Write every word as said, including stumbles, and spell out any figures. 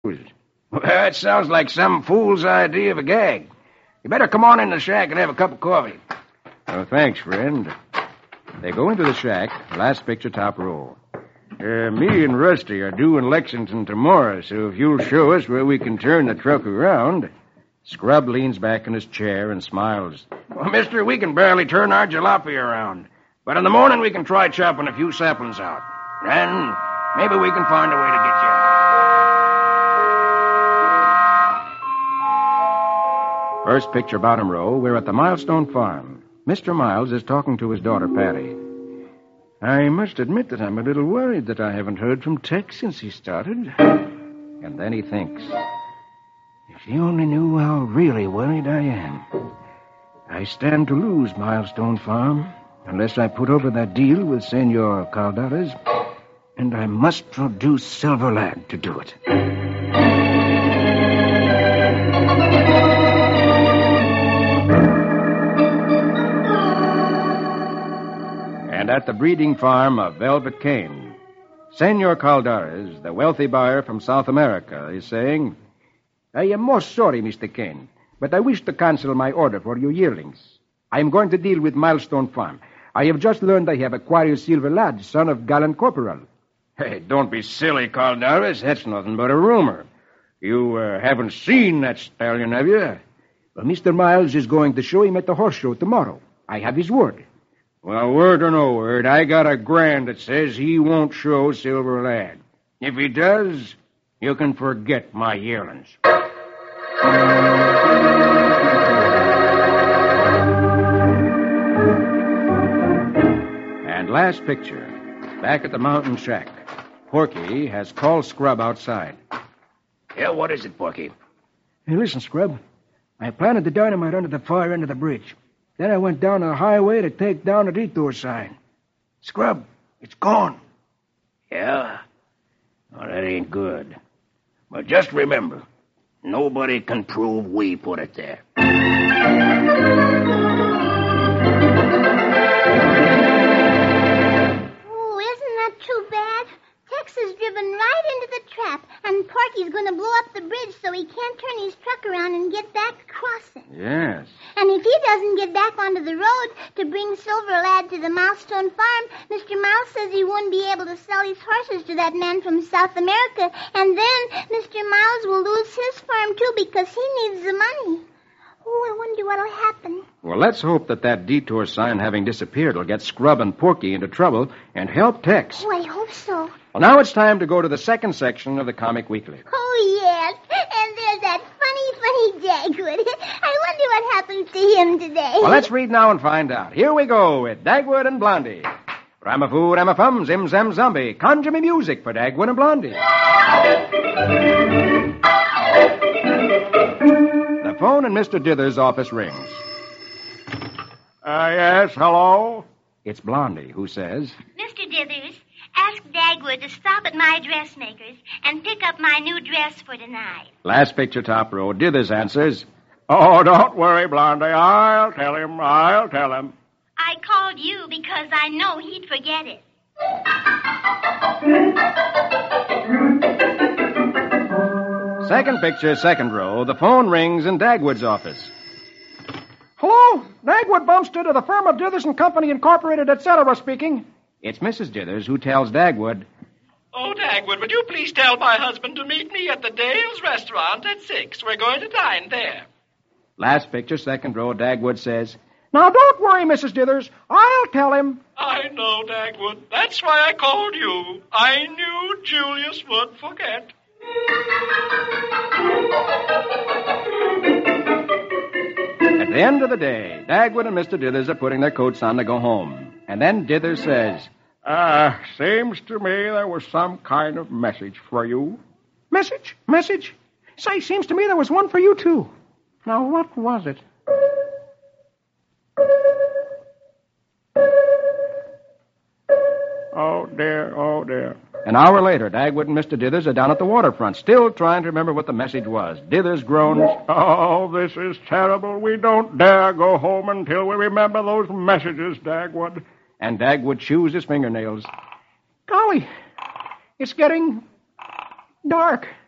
Well, that sounds like some fool's idea of a gag. You better come on in the shack and have a cup of coffee. Oh, thanks, friend. They go into the shack, last picture, top row. Uh, me and Rusty are due in Lexington tomorrow, so if you'll show us where we can turn the truck around... Scrub leans back in his chair and smiles. Well, mister, we can barely turn our jalopy around. But in the morning we can try chopping a few saplings out. Then maybe we can find a way to get you. First picture, bottom row, we're at the Milestone Farm. Mister Miles is talking to his daughter, Patty. I must admit that I'm a little worried that I haven't heard from Tex since he started. And then he thinks... If he only knew how really worried I am. I stand to lose Milestone Farm unless I put over that deal with Senor Calderas, and I must produce Silver Lad to do it. And at the breeding farm of Velvet Cane, Senor Calderas, the wealthy buyer from South America, is saying... I am most sorry, Mister Kane, but I wish to cancel my order for your yearlings. I am going to deal with Milestone Farm. I have just learned I have acquired Silver Lad, son of Gallant Corporal. Hey, don't be silly, Calderas. That's nothing but a rumor. You uh, haven't seen that stallion, have you? Well, Mister Miles is going to show him at the horse show tomorrow. I have his word. Well, word or no word, I got a grand that says he won't show Silver Lad. If he does, you can forget my yearlings. And last picture, back at the mountain shack. Porky has called Scrub outside. Yeah, what is it, Porky? Hey, listen, Scrub. I planted the dynamite under the far end of the bridge. Then I went down the highway to take down a detour sign. Scrub, it's gone. Yeah? Well, that ain't good. But just remember... Nobody can prove we put it there. Oh, isn't that too bad? Tex is driven right into the trap, and Porky's going to blow up the bridge so he can't turn his truck around and get back across it. Yes. And if he doesn't get back onto the road to bring Silver Lad to the Milestone Farm, Mister Miles says he wouldn't be able to sell his horses to that man from South America, and then Mister Miles will lose his farm too because he needs the money. Oh, I wonder what'll happen. Well, let's hope that that detour sign having disappeared will get Scrub and Porky into trouble and help Tex. Oh, I hope so. Well, now it's time to go to the second section of the Comic Weekly. Oh, yes. And there's that funny, funny Dagwood. I wonder what happens to him today. Well, let's read now and find out. Here we go with Dagwood and Blondie. Ramafoo, Ramafum, Zim Zam Zombie. Conjure me music for Dagwood and Blondie. The phone in Mister Dither's office rings. Uh, yes, hello? It's Blondie who says... Mister Dithers, ask Dagwood to stop at my dressmaker's and pick up my new dress for tonight. Last picture, top row. Dithers answers... Oh, don't worry, Blondie. I'll tell him. I'll tell him. I called you because I know he'd forget it. Second picture, second row. The phone rings in Dagwood's office. Hello? Dagwood Bumstead of the firm of Dithers and Company, Incorporated, et cetera, speaking. It's Missus Dithers who tells Dagwood... Oh, Dagwood, would you please tell my husband to meet me at the Dale's restaurant at six? We're going to dine there. Last picture, second row. Dagwood says... Now, don't worry, Missus Dithers. I'll tell him. I know, Dagwood. That's why I called you. I knew Julius would forget. At the end of the day, Dagwood and Mister Dithers are putting their coats on to go home. And then Dithers says... Ah, uh, seems to me there was some kind of message for you. Message? Message? Say, seems to me there was one for you, too. Now, what was it? Oh, dear, oh, dear. An hour later, Dagwood and Mister Dithers are down at the waterfront, still trying to remember what the message was. Dithers groans, Oh, this is terrible. We don't dare go home until we remember those messages, Dagwood. And Dagwood chews his fingernails. Golly, it's getting dark.